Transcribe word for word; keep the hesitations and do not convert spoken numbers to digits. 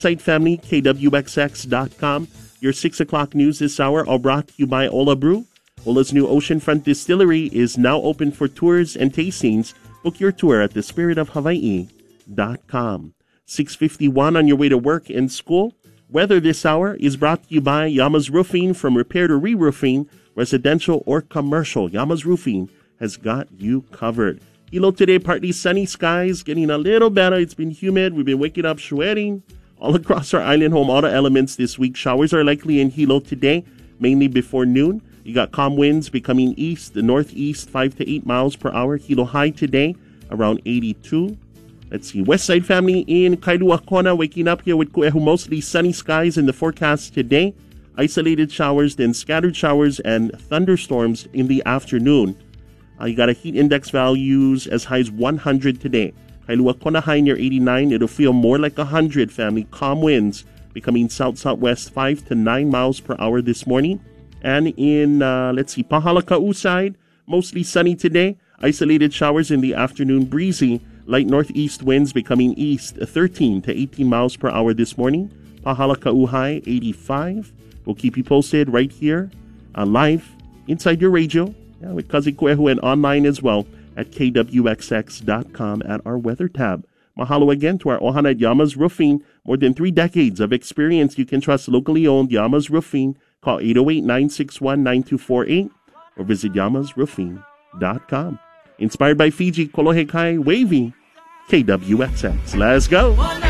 Site family, K W X X dot com. Your six o'clock news this hour are brought to you by Ola Brew. Ola's new Oceanfront Distillery is now open for tours and tastings. Book your tour at the spirit of hawaii dot com. six fifty-one on your way to work and school. Weather this hour is brought to you by Yama's Roofing. From repair to re-roofing, residential or commercial, Yama's Roofing has got you covered. Hilo today, partly sunny skies, getting a little better. It's been humid. We've been waking up sweating. All across our island home, all the elements this week. Showers are likely in Hilo today, mainly before noon. You got calm winds becoming east, the northeast, five to eight miles per hour. Hilo high today, around eighty-two. Let's see, West Side family in Kailua Kona, waking up here with Kuehu, mostly sunny skies in the forecast today. Isolated showers, then scattered showers and thunderstorms in the afternoon. Uh, you got a heat index values as high as one hundred today. Kailua Kona high near eighty-nine. It'll feel more like one hundred, family. Calm winds becoming south-southwest five to nine miles per hour this morning. And in, uh, let's see, Pahalaka'u side, mostly sunny today. Isolated showers in the afternoon, breezy. Light northeast winds becoming east, thirteen to eighteen miles per hour this morning. Pahalaka'u high, eighty-five. We'll keep you posted right here, uh, live, inside your radio, yeah, with Kazi Kuehu, and online as well at K W X X dot com at our weather tab. Mahalo again to our Ohana at Yama's Roofing. More than three decades of experience. You can trust locally owned Yama's Roofing. Call eight oh eight, nine six one, nine two four eight or visit yamas roofing dot com. Inspired by Fiji, Kolohe Kai, Wavy, K W X X. Let's go.